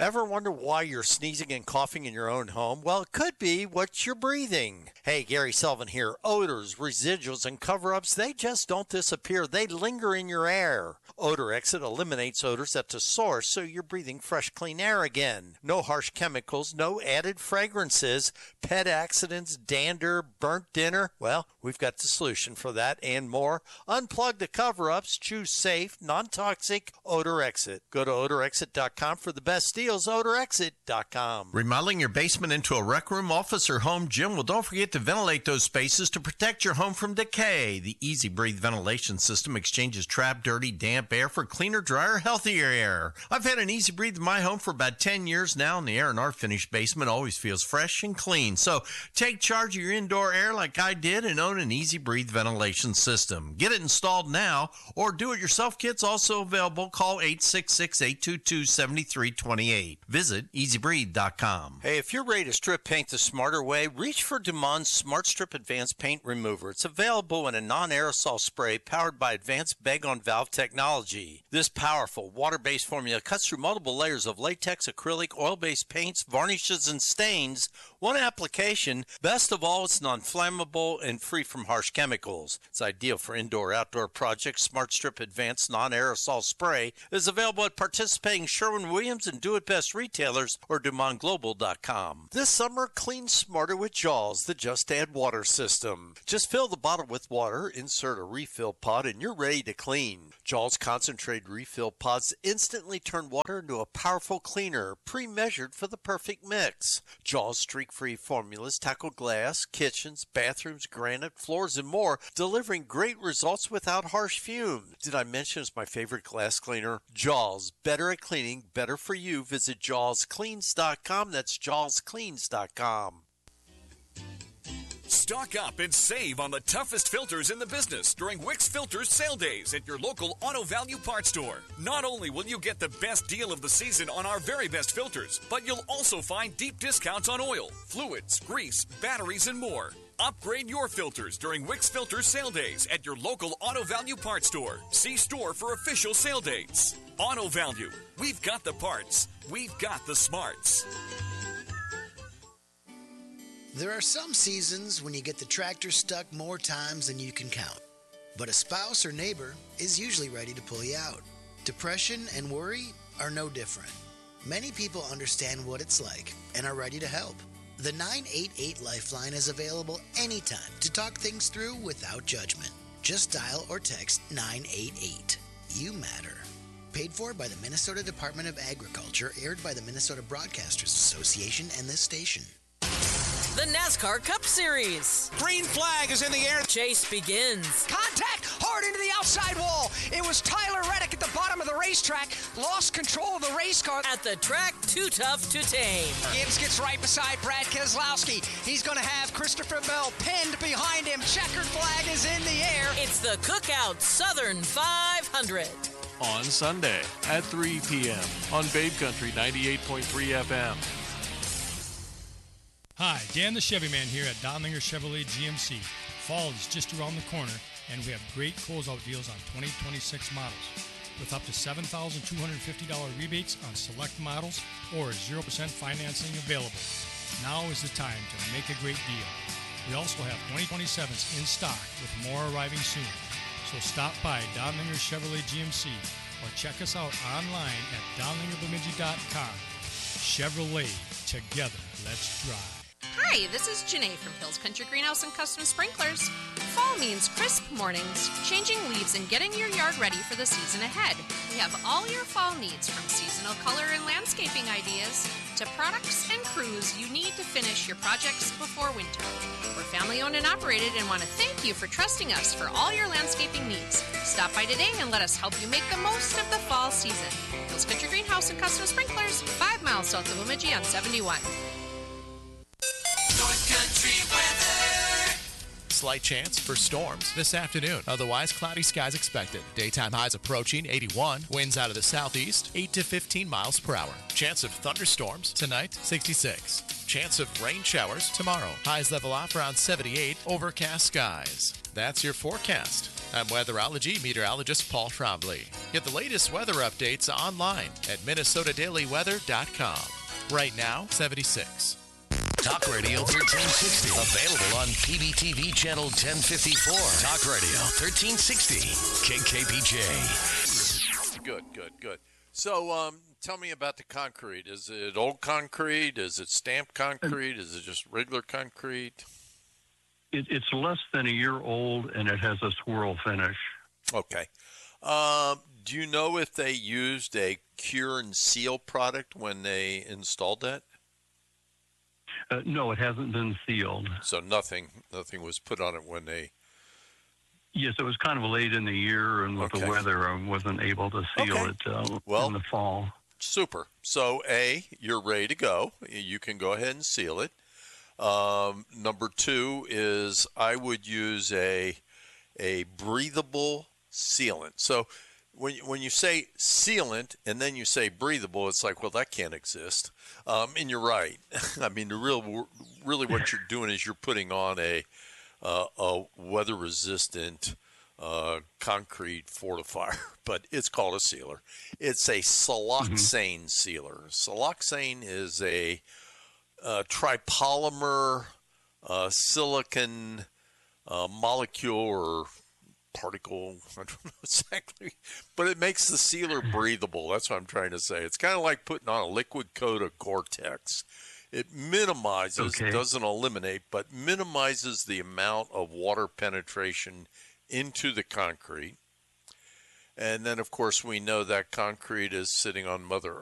Ever wonder why you're sneezing and coughing in your own home? Well, it could be what you're breathing. Hey, Gary Sullivan here. Odors, residuals, and cover-ups, they just don't disappear. They linger in your air. Odor Exit eliminates odors at the source, so you're breathing fresh, clean air again. No harsh chemicals, no added fragrances, pet accidents, dander, burnt dinner. Well, we've got the solution for that and more. Unplug the cover-ups. Choose safe, non-toxic Odor Exit. Go to odorexit.com for the best deals. odorexit.com. Remodeling your basement into a rec room, office, or home gym? Well, don't forget to ventilate those spaces to protect your home from decay. The Easy Breathe ventilation system exchanges trapped, dirty, damp air for cleaner, drier, healthier air. I've had an Easy Breathe in my home for about 10 years now, and the air in our finished basement always feels fresh and clean. So take charge of your indoor air like I did and own an Easy Breathe ventilation system. Get it installed now, or do-it-yourself kits also available. Call 866-822-7328. Visit EasyBreathe.com. Hey, if you're ready to strip paint the smarter way, reach for Dumon's Smart Strip Advanced Paint Remover. It's available in a non-aerosol spray powered by advanced bag-on-valve technology. This powerful water-based formula cuts through multiple layers of latex, acrylic, oil-based paints, varnishes, and stains. One application. Best of all, it's non-flammable and free from harsh chemicals. It's ideal for indoor-outdoor projects. Smart Strip Advanced Non-Aerosol Spray is available at participating Sherwin-Williams and Do-It-Best retailers or DuMontGlobal.com. This summer, clean smarter with Jaws, the Just Add Water system. Just fill the bottle with water, insert a refill pod, and you're ready to clean. Jaws concentrated refill pods instantly turn water into a powerful cleaner, pre-measured for the perfect mix. Jaws streak-free formulas tackle glass, kitchens, bathrooms, granite, floors, and more, delivering great results without harsh fumes. Did I mention it's my favorite glass cleaner? Jaws, better at cleaning, better for you. Visit JawsCleans.com. That's JawsCleans.com. Stock up and save on the toughest filters in the business during Wix Filters sale days at your local Auto Value Parts store. Not only will you get the best deal of the season on our very best filters, but you'll also find deep discounts on oil, fluids, grease, batteries, and more. Upgrade your filters during Wix Filters sale days at your local Auto Value Parts store. See store for official sale dates. Auto Value. We've got the parts. We've got the smarts. There are some seasons when you get the tractor stuck more times than you can count. But a spouse or neighbor is usually ready to pull you out. Depression and worry are no different. Many people understand what it's like and are ready to help. The 988 Lifeline is available anytime to talk things through without judgment. Just dial or text 988. You matter. Paid for by the Minnesota Department of Agriculture, aired by the Minnesota Broadcasters Association and this station. The NASCAR Cup Series. Green flag is in the air. Chase begins. Contact hard into the outside wall. It was Tyler Reddick at the bottom of the racetrack. Lost control of the race car. At the track, too tough to tame. Gibbs gets right beside Brad Keselowski. He's going to have Christopher Bell pinned behind him. Checkered flag is in the air. It's the Cookout Southern 500. On Sunday at 3 p.m. on Babe Country 98.3 FM. Hi, Dan the Chevy Man here at Donlinger Chevrolet GMC. Fall is just around the corner, and we have great closeout deals on 2026 models. With up to $7,250 rebates on select models or 0% financing available. Now is the time to make a great deal. We also have 2027s in stock with more arriving soon. So stop by Donlinger Chevrolet GMC or check us out online at DonlingerBemidji.com. Chevrolet, together, let's drive. Hi, this is Janae from Hills Country Greenhouse and Custom Sprinklers. Fall means crisp mornings, changing leaves, and getting your yard ready for the season ahead. We have all your fall needs, from seasonal color and landscaping ideas to products and crews you need to finish your projects before winter. We're family-owned and operated and want to thank you for trusting us for all your landscaping needs. Stop by today and let us help you make the most of the fall season. Hills Country Greenhouse and Custom Sprinklers, 5 miles south of Bemidji on 71. North Country weather. Slight chance for storms this afternoon. Otherwise, cloudy skies expected. Daytime highs approaching 81. Winds out of the southeast, 8 to 15 miles per hour. Chance of thunderstorms tonight, 66. Chance of rain showers tomorrow. Highs level off around 78. Overcast skies. That's your forecast. I'm weatherology meteorologist Paul Trombley. Get the latest weather updates online at minnesotadailyweather.com. Right now, 76. Talk Radio 1360. Available on PBTV channel 1054. Talk Radio 1360. KKPJ. Good. So, tell me about the concrete. Is it old concrete? Is it stamped concrete? Is it just regular concrete? It's less than a year old, and it has a swirl finish. Okay. Do you know if they used a cure and seal product when they installed that? No, it hasn't been sealed. So nothing was put on it when they... Yes, it was kind of late in the year, and with the weather, I wasn't able to seal it in the fall. Super. So, A, you're ready to go. You can go ahead and seal it. Number two is I would use a breathable sealant. So when you say sealant and then you say breathable, it's like, well, that can't exist. And you're right. I mean, really what you're doing is you're putting on a weather-resistant concrete fortifier, but it's called a sealer. It's a siloxane sealer. Siloxane is a tripolymer silicon molecule or particle, I don't know exactly, but it makes the sealer breathable. That's what I'm trying to say. It's kind of like putting on a liquid coat of Gore-Tex. It minimizes, doesn't eliminate, but minimizes the amount of water penetration into the concrete. And then, of course, we know that concrete is sitting on Mother